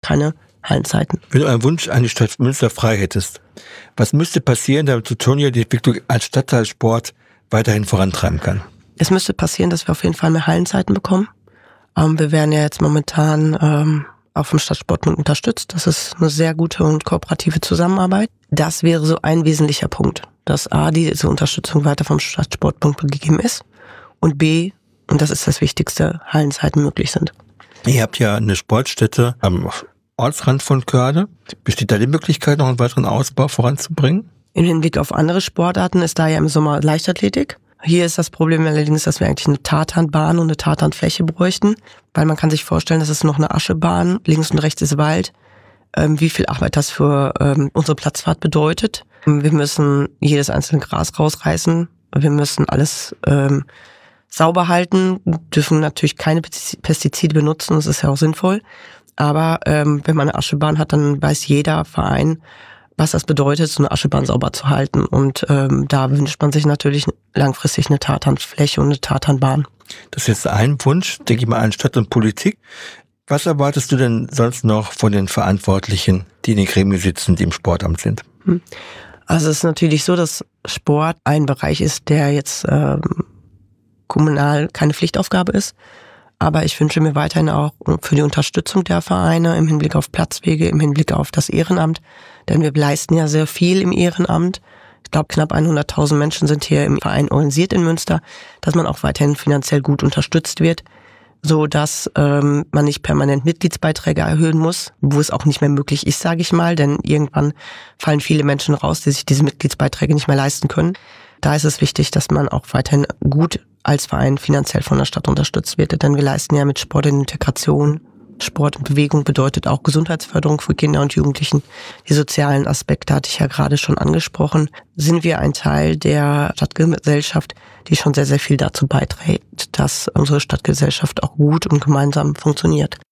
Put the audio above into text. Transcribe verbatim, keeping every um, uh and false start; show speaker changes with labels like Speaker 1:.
Speaker 1: keine Hallenzeiten.
Speaker 2: Wenn du einen Wunsch an die Stadt Münster frei hättest, was müsste passieren, damit Teutonia die Entwicklung als Stadtteilsport weiterhin vorantreiben kann?
Speaker 1: Es müsste passieren, dass wir auf jeden Fall mehr Hallenzeiten bekommen. Ähm, wir werden ja jetzt momentan ähm, auch vom Stadtsportbund unterstützt. Das ist eine sehr gute und kooperative Zusammenarbeit. Das wäre so ein wesentlicher Punkt, dass A, diese Unterstützung weiter vom Stadtsportbund gegeben ist und B, und das ist das Wichtigste, Hallenzeiten möglich sind.
Speaker 2: Ihr habt ja eine Sportstätte am Ortsrand von Körde. Besteht da die Möglichkeit, noch einen weiteren Ausbau voranzubringen?
Speaker 1: Im Hinblick auf andere Sportarten ist da ja im Sommer Leichtathletik. Hier ist das Problem allerdings, dass wir eigentlich eine Tartanbahn und eine Tartanfläche bräuchten, weil man kann sich vorstellen, das ist noch eine Aschebahn, links und rechts ist Wald. Ähm, wie viel Arbeit das für ähm, unsere Platzfahrt bedeutet. Wir müssen jedes einzelne Gras rausreißen, wir müssen alles ähm, sauber halten, dürfen natürlich keine Pestizide benutzen, das ist ja auch sinnvoll. Aber ähm, wenn man eine Aschebahn hat, dann weiß jeder Verein, was das bedeutet, so eine Aschebahn sauber zu halten. Und ähm, da wünscht man sich natürlich langfristig eine Tartanfläche und eine Tartanbahn.
Speaker 2: Das ist jetzt ein Wunsch, denke ich mal, an Stadt und Politik. Was erwartest du denn sonst noch von den Verantwortlichen, die in den Gremien sitzen, die im Sportamt sind?
Speaker 1: Also es ist natürlich so, dass Sport ein Bereich ist, der jetzt ähm, kommunal keine Pflichtaufgabe ist. Aber ich wünsche mir weiterhin auch für die Unterstützung der Vereine im Hinblick auf Platzwege, im Hinblick auf das Ehrenamt. Denn wir leisten ja sehr viel im Ehrenamt. Ich glaube, knapp hunderttausend Menschen sind hier im Verein organisiert in Münster, dass man auch weiterhin finanziell gut unterstützt wird, so dass ähm, man nicht permanent Mitgliedsbeiträge erhöhen muss, wo es auch nicht mehr möglich ist, sage ich mal. Denn irgendwann fallen viele Menschen raus, die sich diese Mitgliedsbeiträge nicht mehr leisten können. Da ist es wichtig, dass man auch weiterhin gut als Verein finanziell von der Stadt unterstützt wird, denn wir leisten ja mit Sport in Integration. Sport und Bewegung bedeutet auch Gesundheitsförderung für Kinder und Jugendlichen. Die sozialen Aspekte hatte ich ja gerade schon angesprochen. Sind wir ein Teil der Stadtgesellschaft, die schon sehr, sehr viel dazu beiträgt, dass unsere Stadtgesellschaft auch gut und gemeinsam funktioniert.